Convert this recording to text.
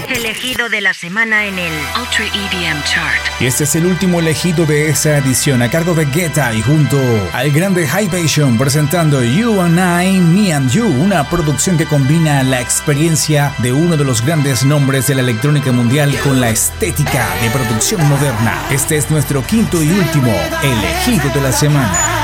Elegido de la semana en el Ultra EDM Chart. Y este es el último elegido de esa edición, a cargo de Guetta y junto al grande Hypation, presentando You and I, Me and You, una producción que combina la experiencia de uno de los grandes nombres de la electrónica mundial con la estética de producción moderna. Este es nuestro quinto y último elegido de la semana.